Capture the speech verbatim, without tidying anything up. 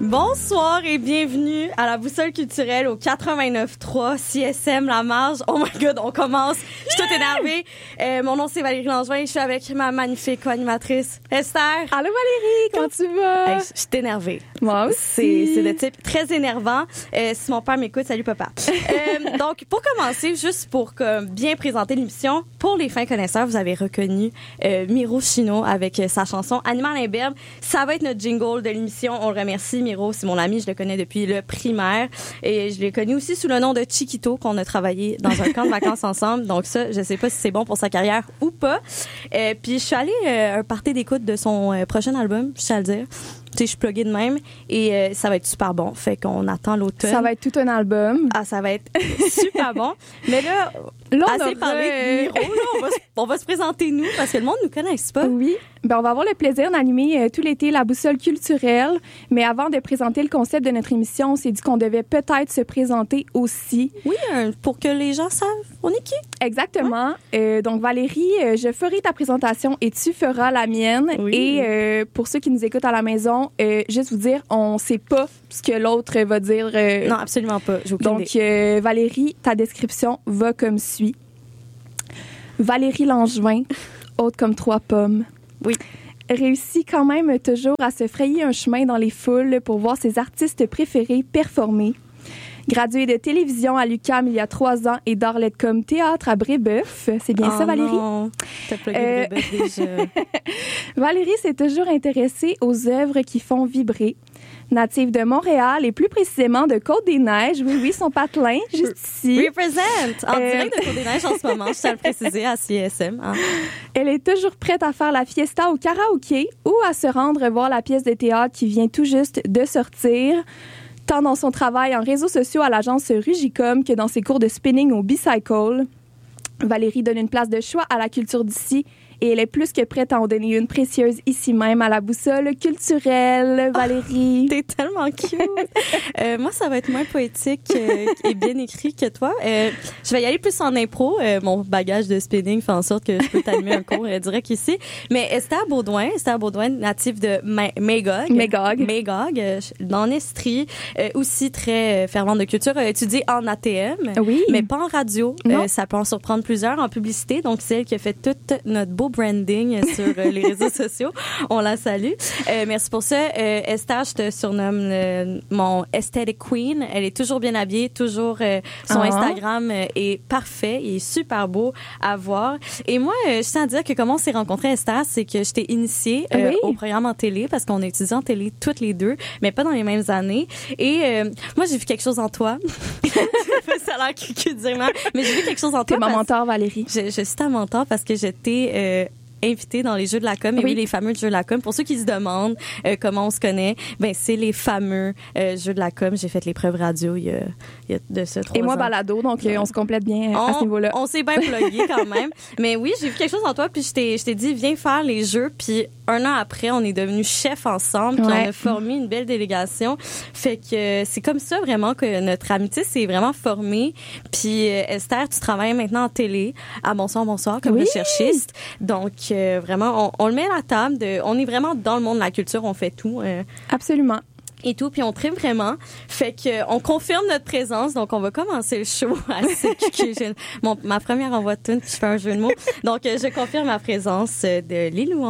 Bonsoir et bienvenue à la Boussole culturelle au quatre-vingt-neuf trois C S M La Marge. Oh my god, on commence. Je suis toute énervée. Euh, mon nom c'est Valérie Langevin. Je suis avec ma magnifique co-animatrice Esther. Allô Valérie, comment tu vas? Hey, je suis énervée. Moi aussi. C'est, c'est de type très énervant. Euh, si mon père m'écoute, salut papa. euh, donc pour commencer, juste pour comme, bien présenter l'émission, pour les fins connaisseurs, vous avez reconnu euh, Miro Chino avec euh, sa chanson Animal imberbe. Ça va être notre jingle de l'émission. On le remercie. Miro, c'est mon ami, je le connais depuis le primaire et je l'ai connu aussi sous le nom de Chiquito qu'on a travaillé dans un camp de vacances ensemble. Donc ça, je sais pas si c'est bon pour sa carrière ou pas. Euh, puis je suis allée euh, un party d'écoute de son euh, prochain album, je tiens à le dire. Tu sais, je suis pluguée de même et euh, ça va être super bon. Fait qu'on attend l'automne. Ça va être tout un album. Ah, ça va être super bon. Mais là, là on assez aura... parlé de Miro, là, on va, on va se présenter nous parce que le monde nous connaisse pas. Oui. Ben, on va avoir le plaisir d'animer euh, tout l'été la Boussole culturelle. Mais avant de présenter le concept de notre émission, on s'est dit qu'on devait peut-être se présenter aussi. Oui, euh, pour que les gens savent on est qui. Exactement. Ouais. Euh, donc, Valérie, euh, je ferai ta présentation et tu feras la mienne. Oui. Et euh, pour ceux qui nous écoutent à la maison, euh, juste vous dire, on sait pas ce que l'autre va dire. Euh, non, absolument pas. J'ai aucune donc, euh, Valérie, ta description va comme suit. Valérie Langevin, haute comme trois pommes. Oui. Réussit quand même toujours à se frayer un chemin dans les foules pour voir ses artistes préférés performer. Graduée de télévision à l'U Q A M il y a trois ans et d'Arlette comme théâtre à Brébeuf. C'est bien oh ça, Valérie? Non, t'as plugué euh... Brébeuf déjà. Valérie s'est toujours intéressée aux œuvres qui font vibrer. Native de Montréal et plus précisément de Côte-des-Neiges. Oui, oui, son patelin, juste ici. Represent! En euh... direct de Côte-des-Neiges en ce moment, je tiens à le préciser à C S M. Hein. Elle est toujours prête à faire la fiesta au karaoké ou à se rendre voir la pièce de théâtre qui vient tout juste de sortir. Tant dans son travail en réseaux sociaux à l'agence Rugicom que dans ses cours de spinning au Bicycle. Valérie donne une place de choix à la culture d'ici et elle est plus que prête à en donner une précieuse ici même à la Boussole culturelle. Valérie. Oh, t'es tellement cute. euh, moi, ça va être moins poétique euh, et bien écrit que toi. Euh, je vais y aller plus en impro. Euh, mon bagage de spinning fait en sorte que je peux t'animer un cours euh, direct ici. Mais Esther Baudouin, Esther Baudouin, native de Ma- Magog. Magog. Magog, euh, dans Estrie, euh, aussi très euh, fervente de culture, a étudié en A T M. Oui. Mais pas en radio. Non. Euh, ça peut en surprendre plusieurs en publicité. Donc, c'est elle qui a fait toute notre beau branding sur euh, les réseaux sociaux. On la salue. Euh, merci pour ça. Euh, Esther, je te surnomme euh, mon aesthetic queen. Elle est toujours bien habillée, toujours euh, son uh-huh. Instagram euh, est parfait, il est super beau à voir. Et moi, euh, je tiens à dire que comment on s'est rencontrés, Esther, c'est que je t'ai initiée euh, oui. au programme en télé parce qu'on a étudié en télé toutes les deux, mais pas dans les mêmes années. Et euh, moi, j'ai vu quelque chose en toi. Ça a l'air cucu de dire, mais j'ai vu quelque chose en toi. T'es ma mentor, Valérie. Je, je suis ta mentor parce que j'étais euh, invitée dans les Jeux de la com. Et oui, oui les fameux Jeux de la com. Pour ceux qui se demandent euh, comment on se connaît, ben c'est les fameux euh, Jeux de la com. J'ai fait l'épreuve radio il y a, il y a de ce trois ans. Et moi, balado, donc ouais. on se complète bien on, à ce niveau-là. On s'est bien plugué quand même. Mais oui, j'ai vu quelque chose en toi, puis je t'ai, je t'ai dit, viens faire les Jeux. Puis un an après, on est devenus chefs ensemble, puis ouais. on a formé une belle délégation. Fait que c'est comme ça vraiment que notre amitié s'est vraiment formée. Puis euh, Esther, tu travailles maintenant en télé à Bonsoir, Bonsoir comme oui. recherchiste. Donc euh, vraiment, on, on le met à la table. De, on est vraiment dans le monde de la culture, on fait tout. Euh, Absolument. Et tout, puis on tripe vraiment. Fait que on confirme notre présence, donc on va commencer le show à Mon, ma première envoi de tune, puis je fais un jeu de mots. Donc, je confirme ma présence de Lilou.